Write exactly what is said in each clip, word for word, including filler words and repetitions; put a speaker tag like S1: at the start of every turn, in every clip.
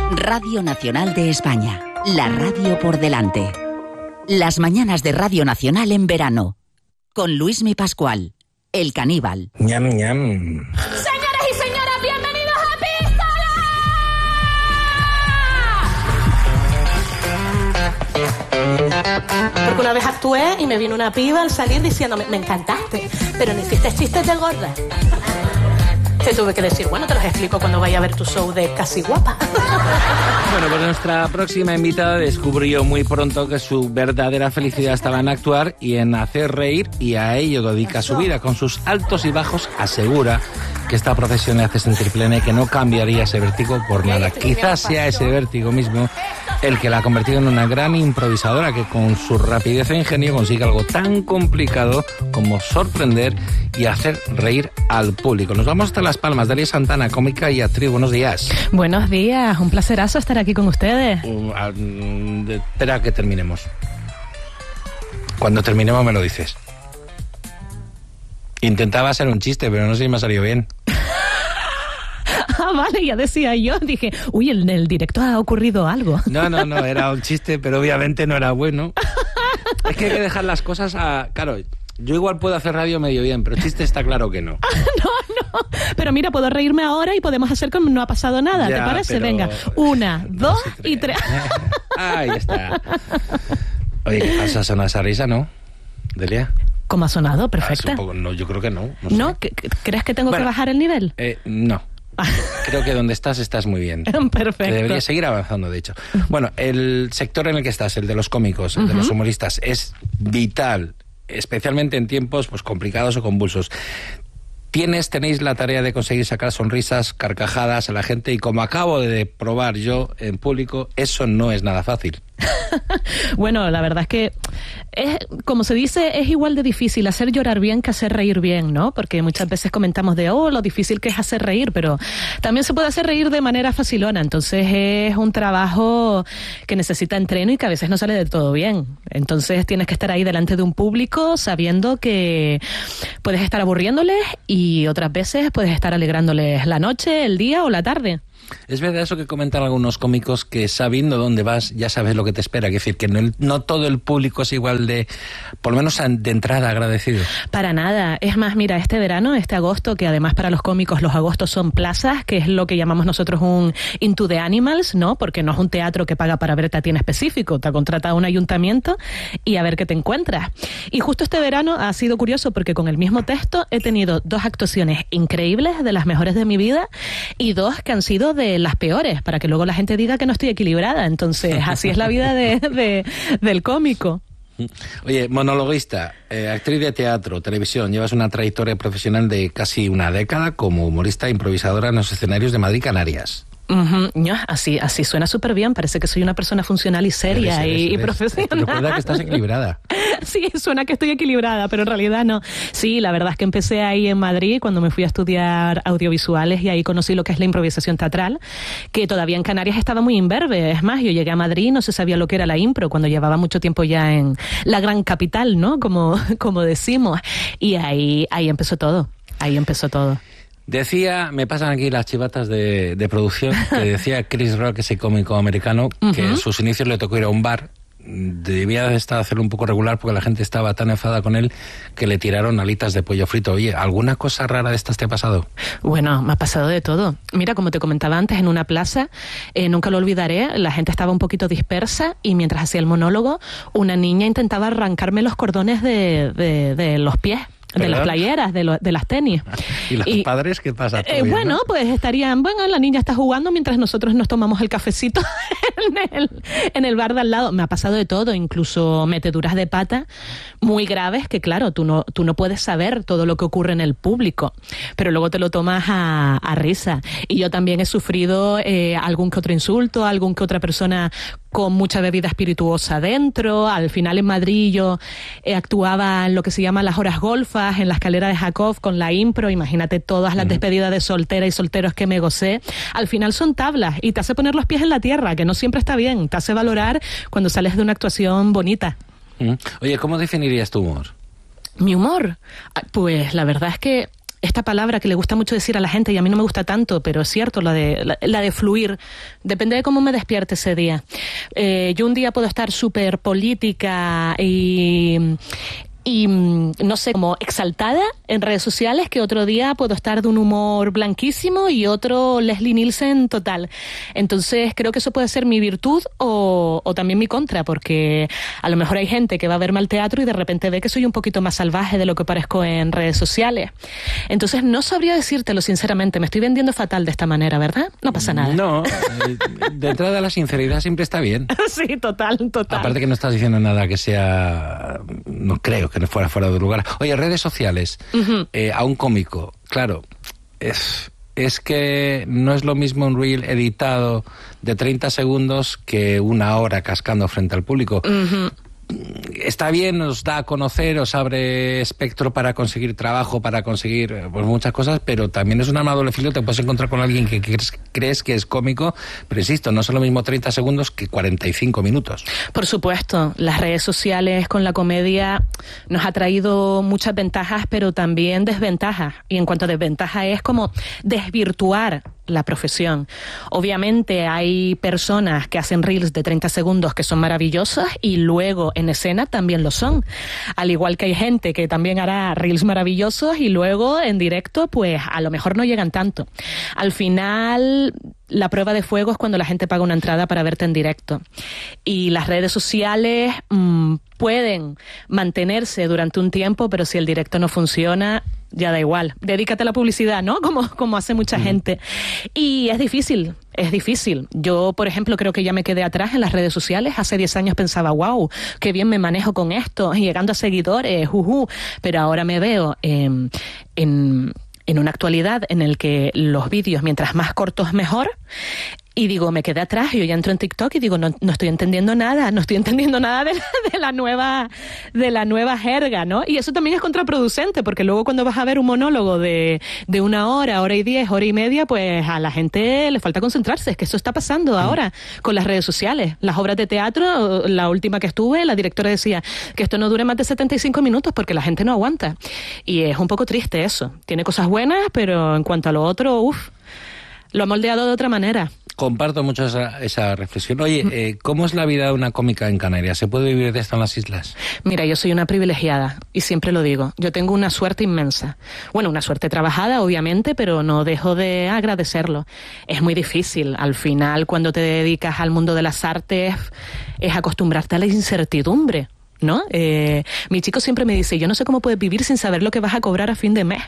S1: Radio Nacional de España, la radio por delante. Las mañanas de Radio Nacional en verano, con Luismi Pascual, el caníbal.
S2: Ñam, ñam.
S3: Señoras y señores, bienvenidos a Pistola. Porque una vez actué y me vino una piba al salir diciéndome, me encantaste, pero no hiciste chistes de gorda. Te tuve que decir, bueno, te los explico cuando vaya a ver tu show de Casi Guapa.
S2: Bueno, pues nuestra próxima invitada descubrió muy pronto que su verdadera felicidad estaba en actuar y en hacer reír, y a ello dedica su vida. Con sus altos y bajos asegura que esta profesión le hace sentir plena y que no cambiaría ese vértigo por nada. Quizás sea ese vértigo mismo el que la ha convertido en una gran improvisadora que con su rapidez e ingenio consigue algo tan complicado como sorprender y hacer reír al público. Nos vamos hasta Las Palmas. Dalia Santana, cómica y actriz. Buenos días.
S4: Buenos días, un placerazo estar aquí con ustedes.
S2: Uh, uh, espera que terminemos. Cuando terminemos me lo dices. Intentaba hacer un chiste, pero no sé si me ha salido bien.
S4: Ah, vale, ya decía yo. Dije, uy, en el directo ha ocurrido algo.
S2: No, no, no, era un chiste, pero obviamente no era bueno. Es que hay que dejar las cosas a... Claro, yo igual puedo hacer radio medio bien, pero chiste está claro que no.
S4: No, no. Pero mira, puedo reírme ahora y podemos hacer como no ha pasado nada.
S2: Ya,
S4: ¿te parece?
S2: pero...
S4: Venga, una,
S2: no,
S4: dos
S2: sí,
S4: y tres.
S2: Ahí está. Oye, ¿qué pasa? ¿Suena esa risa, no? ¿Delia?
S4: ¿Cómo ha sonado? Perfecta.
S2: Ah, poco, no, yo creo que no. ¿No?
S4: ¿No?
S2: Sé.
S4: ¿Crees que tengo
S2: bueno,
S4: que bajar el nivel?
S2: Eh, no. Creo que donde estás, estás muy bien.
S4: Perfecto.
S2: Deberías seguir avanzando, de hecho. Bueno, el sector en el que estás, el de los cómicos, el uh-huh. de los humoristas, es vital, especialmente en tiempos pues complicados o convulsos. Tienes, tenéis la tarea de conseguir sacar sonrisas, carcajadas a la gente, y como acabo de probar yo en público, eso no es nada fácil.
S4: Bueno, la verdad es que, es, como se dice, es igual de difícil hacer llorar bien que hacer reír bien, ¿no? Porque muchas veces comentamos de, oh, lo difícil que es hacer reír, pero también se puede hacer reír de manera facilona. Entonces es un trabajo que necesita entreno y que a veces no sale de todo bien. Entonces tienes que estar ahí delante de un público sabiendo que puedes estar aburriéndoles y otras veces puedes estar alegrándoles la noche, el día o la tarde.
S2: Es verdad eso que comentan algunos cómicos, que sabiendo dónde vas ya sabes lo que te espera. Es decir, que no, no todo el público es igual de, por lo menos de entrada, agradecido.
S4: Para nada. Es más, mira, este verano, este agosto, que además para los cómicos los agostos son plazas, que es lo que llamamos nosotros un Into the Animals, ¿no? Porque no es un teatro que paga para verte a ti en específico. Te ha contratado un ayuntamiento y a ver qué te encuentras. Y justo este verano ha sido curioso porque con el mismo texto he tenido dos actuaciones increíbles, de las mejores de mi vida, y dos que han sido de las peores, para que luego la gente diga que no estoy equilibrada. Entonces, así es la vida de, de, del cómico.
S2: Oye, monologuista, eh, actriz de teatro, televisión, llevas una trayectoria profesional de casi una década como humorista e improvisadora en los escenarios de Madrid, Canarias.
S4: Uh-huh. No, así, así suena súper bien. Parece que soy una persona funcional y seria
S2: eres, eres,
S4: y,
S2: eres.
S4: y profesional.
S2: Recuerda que estás equilibrada.
S4: Sí, suena que estoy equilibrada, pero en realidad no. Sí, la verdad es que empecé ahí en Madrid cuando me fui a estudiar audiovisuales, y ahí conocí lo que es la improvisación teatral, que todavía en Canarias estaba muy imberbe. Es más, yo llegué a Madrid y no se sabía lo que era la impro cuando llevaba mucho tiempo ya en la gran capital, ¿no? Como, como decimos. Y ahí, ahí empezó todo. Ahí empezó todo.
S2: Decía, me pasan aquí las chivatas de, de producción, que decía Chris Rock, ese cómico americano, uh-huh. que en sus inicios le tocó ir a un bar. Debía de estar hacerlo un poco regular porque la gente estaba tan enfadada con él que le tiraron alitas de pollo frito. Oye, ¿alguna cosa rara de estas te ha pasado?
S4: Bueno, me ha pasado de todo. Mira, como te comentaba antes, en una plaza, eh, nunca lo olvidaré, la gente estaba un poquito dispersa y mientras hacía el monólogo, una niña intentaba arrancarme los cordones de, de, de los pies. De las playeras, de, lo, de las tenis.
S2: ¿Y los y, padres qué pasa?
S4: Eh, bien, bueno, ¿no? Pues estarían, bueno, la niña está jugando mientras nosotros nos tomamos el cafecito en el, en el bar de al lado. Me ha pasado de todo, incluso meteduras de pata muy graves que, claro, tú no, tú no puedes saber todo lo que ocurre en el público, pero luego te lo tomas a, a risa. Y yo también he sufrido eh, algún que otro insulto, algún que otra persona con mucha bebida espirituosa dentro. Al final en Madrid yo eh, actuaba en lo que se llama las horas golfas, en la escalera de Jacob con la impro. Imagínate todas las despedidas de soltera y solteros que me gocé. Al final son tablas y te hace poner los pies en la tierra, que no siempre está bien. Te hace valorar cuando sales de una actuación bonita.
S2: Oye, ¿cómo definirías tu humor?
S4: ¿Mi humor? Pues la verdad es que esta palabra que le gusta mucho decir a la gente y a mí no me gusta tanto, pero es cierto, la de, la, la de fluir. Depende de cómo me despierte ese día. Eh, yo un día puedo estar súper política y... y no sé, como exaltada en redes sociales, que otro día puedo estar de un humor blanquísimo y otro Leslie Nielsen total. Entonces creo que eso puede ser mi virtud o, o también mi contra, porque a lo mejor hay gente que va a verme al teatro y de repente ve que soy un poquito más salvaje de lo que parezco en redes sociales. Entonces no sabría decírtelo sinceramente, me estoy vendiendo fatal de esta manera, ¿verdad? No pasa nada.
S2: No, de entrada la sinceridad siempre está bien.
S4: Sí, total, total.
S2: Aparte que no estás diciendo nada que sea... no creo que no fuera fuera de lugar. Oye, redes sociales, uh-huh. eh, a un cómico, claro, es, es que no es lo mismo un reel editado de treinta segundos que una hora cascando frente al público. Uh-huh. Está bien, os da a conocer, os abre espectro para conseguir trabajo, para conseguir pues, muchas cosas, pero también es un arma doble filo. Te puedes encontrar con alguien que crees, crees que es cómico, pero insisto, no son lo mismo treinta segundos que cuarenta y cinco minutos.
S4: Por supuesto, las redes sociales con la comedia nos ha traído muchas ventajas, pero también desventajas. Y en cuanto a desventajas es como desvirtuar la profesión. Obviamente hay personas que hacen reels de treinta segundos que son maravillosas y luego en escena también lo son. Al igual que hay gente que también hará reels maravillosos y luego en directo pues a lo mejor no llegan tanto. Al final la prueba de fuego es cuando la gente paga una entrada para verte en directo. Y las redes sociales mmm, pueden mantenerse durante un tiempo, pero si el directo no funciona, ya da igual. Dedícate a la publicidad, ¿no? Como, como hace mucha mm. gente. Y es difícil, es difícil. Yo, por ejemplo, creo que ya me quedé atrás en las redes sociales. Hace diez años pensaba, wow, qué bien me manejo con esto, llegando a seguidores, juju. Pero ahora me veo eh, en... en una actualidad en el que los vídeos, mientras más cortos mejor, y digo, me quedé atrás, yo ya entro en TikTok y digo, no, no estoy entendiendo nada, no estoy entendiendo nada de la, de la nueva de la nueva jerga, ¿no? Y eso también es contraproducente, porque luego cuando vas a ver un monólogo de, de una hora, hora y diez, hora y media, pues a la gente le falta concentrarse. Es que eso está pasando ahora con las redes sociales. Las obras de teatro, la última que estuve, la directora decía que esto no dure más de setenta y cinco minutos porque la gente no aguanta. Y es un poco triste eso. Tiene cosas buenas, pero en cuanto a lo otro, uff, lo ha moldeado de otra manera.
S2: Comparto mucho esa, esa reflexión. Oye, eh, ¿cómo es la vida de una cómica en Canarias? ¿Se puede vivir de esto en las islas?
S4: Mira, yo soy una privilegiada y siempre lo digo. Yo tengo una suerte inmensa. Bueno, una suerte trabajada, obviamente, pero no dejo de agradecerlo. Es muy difícil. Al final, cuando te dedicas al mundo de las artes, es acostumbrarte a la incertidumbre, ¿no? Eh, mi chico siempre me dice, yo no sé cómo puedes vivir sin saber lo que vas a cobrar a fin de mes.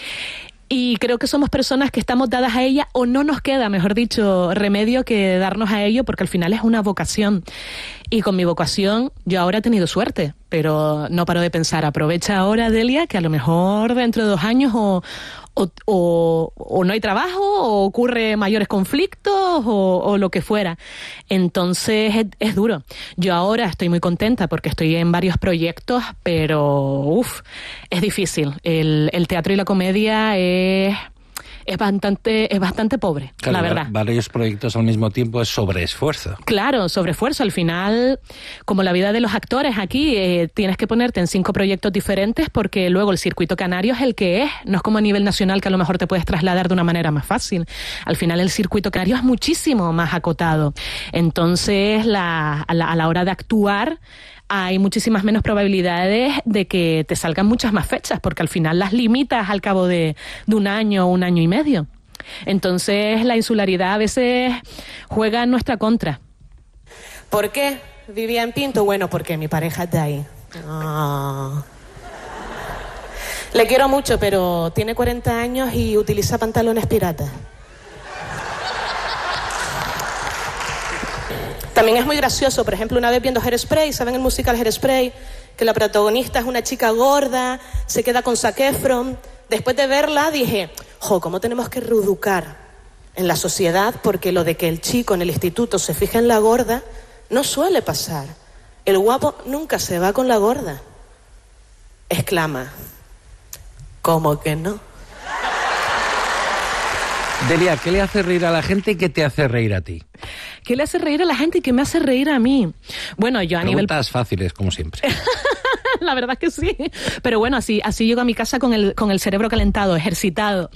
S4: Y creo que somos personas que estamos dadas a ella, o no nos queda, mejor dicho, remedio que darnos a ello, porque al final es una vocación. Y con mi vocación yo ahora he tenido suerte, pero no paro de pensar, aprovecha ahora, Delia, que a lo mejor dentro de dos años o, o, o, o no hay trabajo, o ocurre mayores conflictos, o, o lo que fuera. Entonces es, es duro. Yo ahora estoy muy contenta porque estoy en varios proyectos, pero uff, es difícil. El, el teatro y la comedia es... es bastante es bastante pobre, claro, la verdad.
S2: Varios proyectos al mismo tiempo es sobreesfuerzo.
S4: Claro, sobreesfuerzo. Al final, como la vida de los actores aquí, eh, tienes que ponerte en cinco proyectos diferentes porque luego el circuito canario es el que es. No es como a nivel nacional que a lo mejor te puedes trasladar de una manera más fácil. Al final el circuito canario es muchísimo más acotado. Entonces, la, a, la, a la hora de actuar, hay muchísimas menos probabilidades de que te salgan muchas más fechas, porque al final las limitas al cabo de, de un año o un año y medio. Entonces la insularidad a veces juega en nuestra contra.
S3: ¿Por qué vivía en Pinto? Bueno, porque mi pareja es de ahí. Oh. Le quiero mucho, pero tiene cuarenta años y utiliza pantalones piratas. También es muy gracioso, por ejemplo, una vez viendo Hairspray, ¿saben el musical Hairspray? Que la protagonista es una chica gorda, se queda con Zac Efron. Después de verla dije, jo, ¿cómo tenemos que reeducar en la sociedad? Porque lo de que el chico en el instituto se fije en la gorda no suele pasar. El guapo nunca se va con la gorda. Exclama, ¿cómo que no?
S2: Delia, ¿qué le hace reír a la gente y qué te hace reír a ti?
S4: ¿Qué le hace reír a la gente y qué me hace reír a mí? Bueno, yo a
S2: Preguntas
S4: nivel...
S2: fáciles, como siempre.
S4: La verdad es que sí. Pero bueno, así, así llego a mi casa con el, con el cerebro calentado, ejercitado.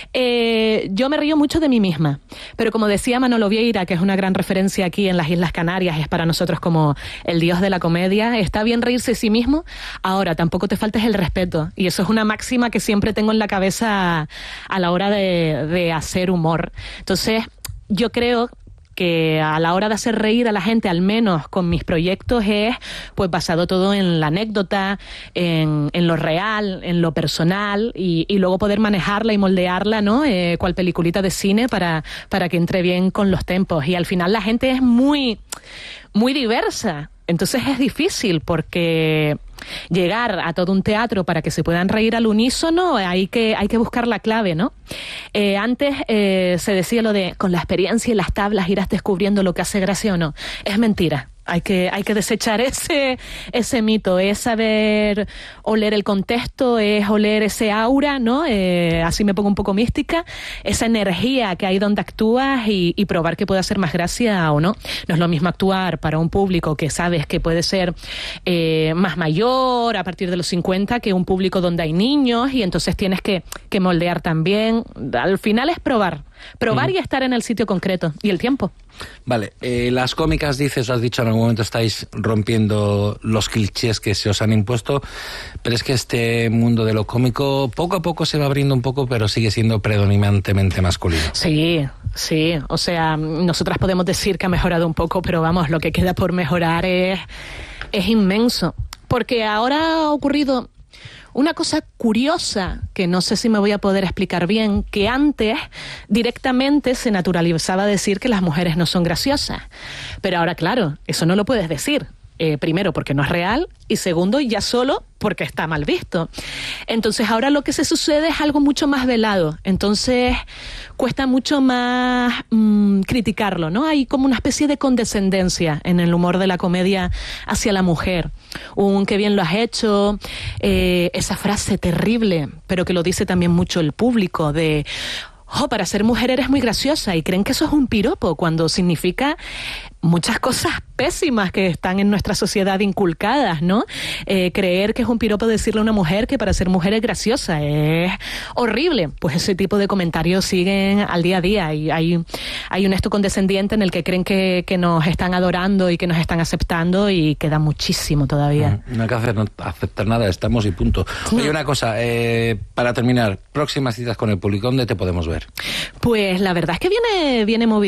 S4: Eh, yo me río mucho de mí misma. Pero como decía Manolo Vieira, que es una gran referencia aquí en las Islas Canarias, es para nosotros como el dios de la comedia, está bien reírse de sí mismo. Ahora, tampoco te faltes el respeto. Y eso es una máxima que siempre tengo en la cabeza a la hora de, de hacer humor. Entonces, yo creo que a la hora de hacer reír a la gente, al menos con mis proyectos, es pues basado todo en la anécdota, en, en lo real, en lo personal, y, y luego poder manejarla y moldearla, ¿no? Eh, cual peliculita de cine para, para que entre bien con los tempos. Y al final la gente es muy, muy diversa. Entonces es difícil porque llegar a todo un teatro para que se puedan reír al unísono, hay que, hay que buscar la clave, ¿no? Eh, antes eh, se decía lo de con la experiencia y las tablas irás descubriendo lo que hace gracia o no. Es mentira. Hay que, hay que desechar ese, ese mito, es saber oler el contexto, es oler ese aura, ¿no? Eh, así me pongo un poco mística, esa energía que hay donde actúas y, y probar que puede hacer más gracia o no. No es lo mismo actuar para un público que sabes que puede ser eh, más mayor, a partir de los cincuenta, que un público donde hay niños, y entonces tienes que, que moldear también. Al final es probar. Probar mm. y estar en el sitio concreto y el tiempo.
S2: Vale, eh, las cómicas, dices, o has dicho en algún momento, estáis rompiendo los clichés que se os han impuesto, pero es que este mundo de lo cómico poco a poco se va abriendo un poco, pero sigue siendo predominantemente masculino.
S4: Sí, sí, o sea, nosotras podemos decir que ha mejorado un poco, pero vamos, lo que queda por mejorar es, es inmenso, porque ahora ha ocurrido una cosa curiosa, que no sé si me voy a poder explicar bien, que antes directamente se naturalizaba decir que las mujeres no son graciosas. Pero ahora, claro, eso no lo puedes decir. Eh, primero, porque no es real, y segundo, ya solo porque está mal visto. Entonces, ahora lo que se sucede es algo mucho más velado. Entonces, cuesta mucho más mmm, criticarlo, ¿no? Hay como una especie de condescendencia en el humor de la comedia hacia la mujer. Un qué bien lo has hecho, eh, esa frase terrible, pero que lo dice también mucho el público, de oh, para ser mujer eres muy graciosa, y creen que eso es un piropo, cuando significa muchas cosas pésimas que están en nuestra sociedad inculcadas, ¿no? Eh, creer que es un piropo decirle a una mujer que para ser mujer es graciosa es horrible. Pues ese tipo de comentarios siguen al día a día, y hay, hay un esto condescendiente en el que creen que, que nos están adorando y que nos están aceptando, y queda muchísimo todavía.
S2: No hay que hacer, no aceptar nada, estamos y punto. Oye, una cosa, eh, para terminar, próximas citas con el público, ¿dónde te podemos ver?
S4: Pues la verdad es que viene, viene movido.